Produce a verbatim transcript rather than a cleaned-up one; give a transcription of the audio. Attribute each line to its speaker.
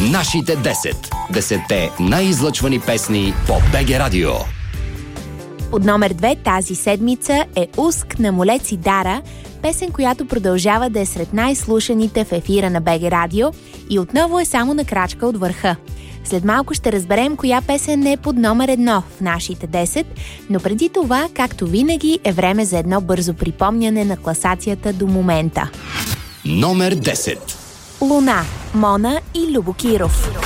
Speaker 1: Нашите десет. Десетте най-излъчвани песни по БГ Радио.
Speaker 2: Под номер две тази седмица е Уск на Молец и Дара, песен, която продължава да е сред най-слушаните в ефира на БГ Радио и отново е само на крачка от върха. След малко ще разберем коя песен е под номер едно в нашите десет, но преди това, както винаги, е време за едно бързо припомняне на класацията до момента.
Speaker 1: Номер десет.
Speaker 2: Луна, Мона и Любо Киров.